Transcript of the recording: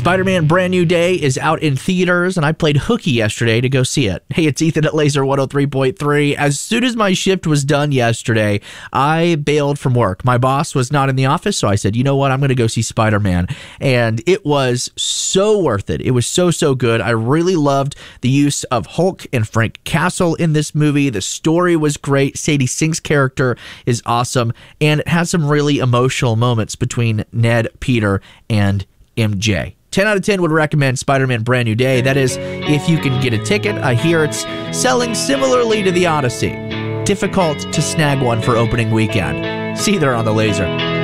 Spider-Man Brand New Day is out in theaters, and I played hooky yesterday to go see it. Hey, it's Ethan at Laser 103.3. As soon as my shift was done yesterday, I bailed from work. My boss was not in the office, so I said, you know what, I'm going to go see Spider-Man. And it was so worth it. It was so good. I really loved the use of Hulk and Frank Castle in this movie. The story was great. Sadie Sink's character is awesome, and it has some really emotional moments between Ned, Peter, and MJ. 10 out of 10 would recommend Spider-Man Brand New Day. That is, if you can get a ticket. I hear it's selling similarly to The Odyssey. Difficult to snag one for opening weekend. See you there on the Laser.